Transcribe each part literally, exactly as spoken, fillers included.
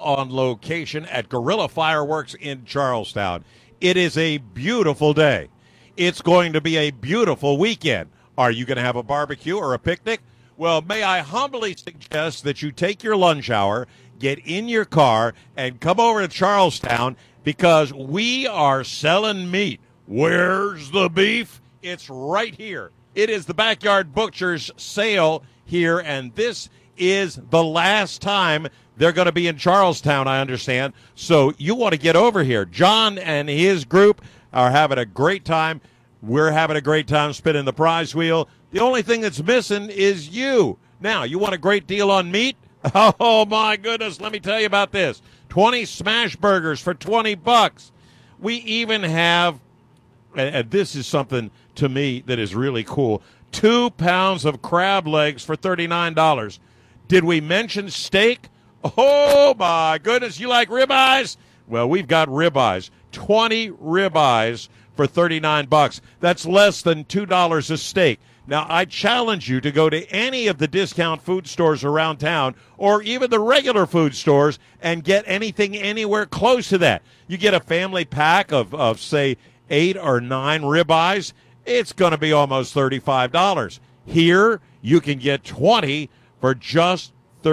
on location at Guerrilla Fireworks in Charlestown. It is a beautiful day. It's going to be a beautiful weekend. Are you going to have a barbecue or a picnic? Well, may I humbly suggest that you take your lunch hour, get in your car, and come over to Charlestown because we are selling meat. Where's the beef? It's right here. It is the Backyard Butchers sale here, and this is the last time they're going to be in Charlestown, I understand. So you want to get over here. John and his group are having a great time. We're having a great time spinning the prize wheel. The only thing that's missing is you. Now, you want a great deal on meat? Oh, my goodness, let me tell you about this. twenty smash burgers for twenty bucks. We even have, and this is something to me that is really cool, two pounds of crab legs for thirty-nine dollars. Did we mention steak? Oh, my goodness, you like ribeyes? Well, we've got ribeyes, twenty ribeyes for thirty-nine bucks. That's less than two dollars a steak. Now, I challenge you to go to any of the discount food stores around town or even the regular food stores and get anything anywhere close to that. You get a family pack of, of say, eight or nine ribeyes, it's going to be almost thirty-five dollars. Here, you can get twenty for just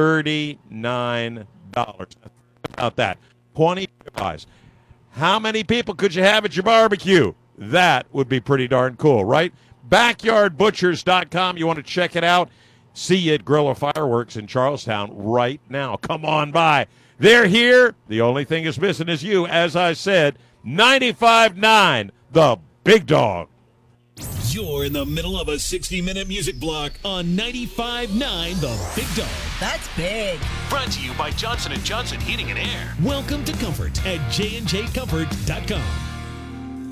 thirty-nine dollars. About that. twenty ribeyes. How many people could you have at your barbecue? That would be pretty darn cool, right? backyard butchers dot com. You want to check it out? See you at Guerrilla Fireworks in Charlestown right now. Come on by. They're here. The only thing is missing is you. As I said, ninety-five point nine, the big dog. You're in the middle of a sixty-minute music block on ninety-five point nine The Big Dog. That's big. Brought to you by Johnson and Johnson Heating and Air. Welcome to Comfort at J and J Comfort dot com.